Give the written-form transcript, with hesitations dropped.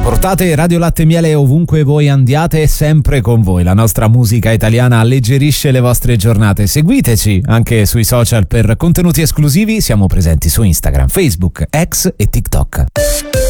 Portate Radio Latte e Miele ovunque voi andiate e sempre con voi. La nostra musica italiana alleggerisce le vostre giornate. Seguiteci anche sui social per contenuti esclusivi. Siamo presenti su Instagram, Facebook, X e TikTok.